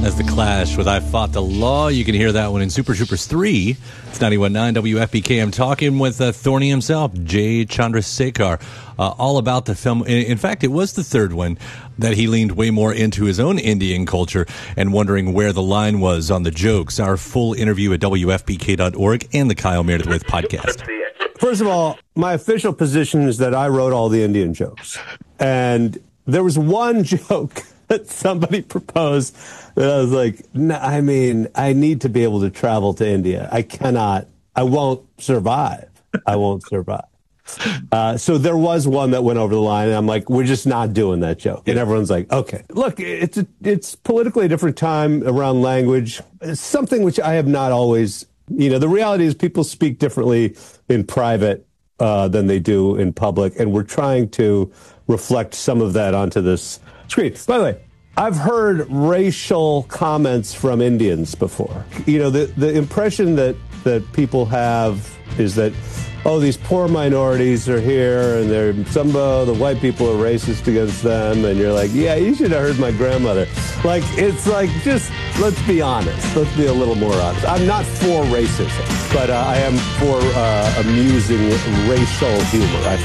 As The Clash with I Fought the Law. You can hear that one in Super Troopers 3. It's 91.9 WFPK. I'm talking with Thorny himself, Jay Chandrasekhar, all about the film. In fact, it was the third one that he leaned way more into his own Indian culture and wondering where the line was on the jokes. Our full interview at WFPK.org and the Kyle Meredith With podcast. First of all, my official position is that I wrote all the Indian jokes. And there was one joke that somebody proposed that I was like, no, I mean, I need to be able to travel to India. I won't survive. So there was one that went over the line, and I'm like, we're just not doing that joke. And everyone's like, okay. Look, it's politically a different time around language. It's something which I have not always, the reality is people speak differently in private than they do in public, and we're trying to reflect some of that onto this screen. By the way, I've heard racial comments from Indians before. The impression that people have is that, oh, these poor minorities are here and the white people are racist against them. And you're like, yeah, you should have heard my grandmother. Like, it's like, just let's be honest. Let's be a little more honest. I'm not for racism, but I am for amusing racial humor. I